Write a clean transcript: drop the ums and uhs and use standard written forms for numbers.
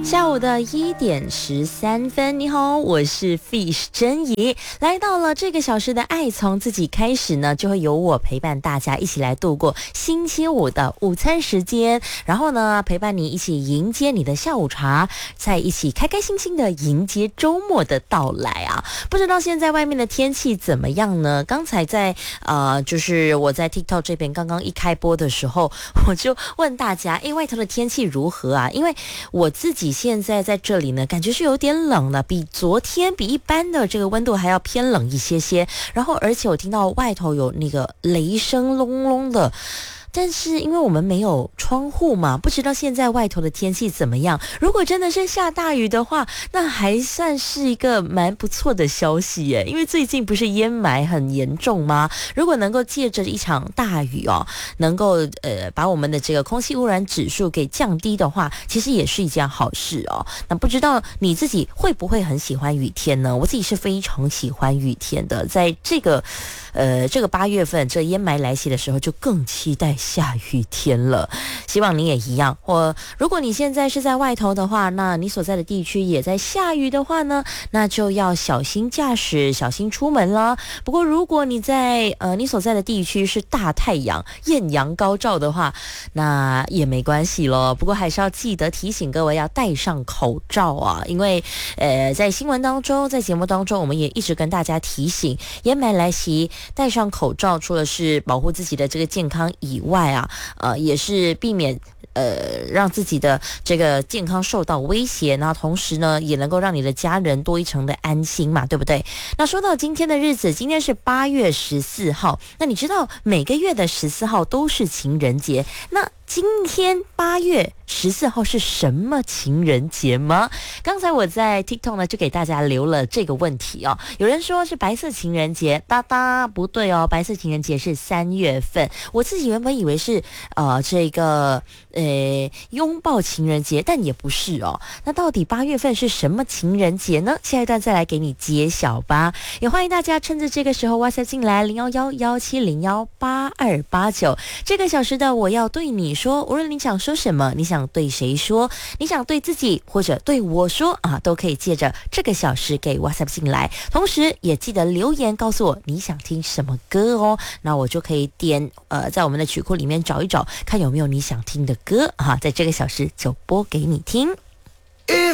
下午的1:13，你好，我是 Fish 珍怡，来到了这个小时的爱从自己开始呢，就会由我陪伴大家一起来度过星期五的午餐时间，然后呢陪伴你一起迎接你的下午茶，再一起开开心心的迎接周末的到来啊！不知道现在外面的天气怎么样呢？刚才在就是我在 TikTok 这边刚刚一开播的时候，我就问大家，外头的天气如何啊？因为我自己现在在这里呢，感觉是有点冷了，比昨天比一般的这个温度还要偏冷一些些。然后而且我听到外头有那个雷声隆隆的。但是因为我们没有窗户嘛，不知道现在外头的天气怎么样。如果真的是下大雨的话，那还算是一个蛮不错的消息耶。因为最近不是烟霾很严重吗？如果能够借着一场大雨能够把我们的这个空气污染指数给降低的话，其实也是一件好事哦。那不知道你自己会不会很喜欢雨天呢？我自己是非常喜欢雨天的，在这个8月份这烟霾来袭的时候，就更期待下雨天了，希望你也一样。如果你现在是在外头的话，那你所在的地区也在下雨的话呢，那就要小心驾驶，小心出门了。不过如果你在你所在的地区是大太阳、艳阳高照的话，那也没关系咯。不过还是要记得提醒各位要戴上口罩啊，因为在新闻当中，在节目当中，我们也一直跟大家提醒，烟霾来袭，戴上口罩除了是保护自己的这个健康以外也是避免让自己的这个健康受到威胁，然后同时呢也能够让你的家人多一层的安心嘛，对不对？那说到今天的日子，今天是8月14号，那你知道每个月的14号都是情人节，那今天8月14号是什么情人节吗？刚才我在 TikTok 呢就给大家留了这个问题哦。有人说是白色情人节，不对哦，白色情人节是3月份。我自己原本以为是这个拥抱情人节，但也不是哦。那到底8月份是什么情人节呢？下一段再来给你揭晓吧。也欢迎大家趁着这个时候 WhatsApp 进来0111701829，这个小时的我要对你说，无论你想说什么，你想对谁说，你想对自己或者对我说都可以借着这个小时给 WhatsApp 进来。同时也记得留言告诉我你想听什么歌哦，那我就可以点在我们的曲库里面找一找，看有没有你想听的歌在这个小时就播给你听。 If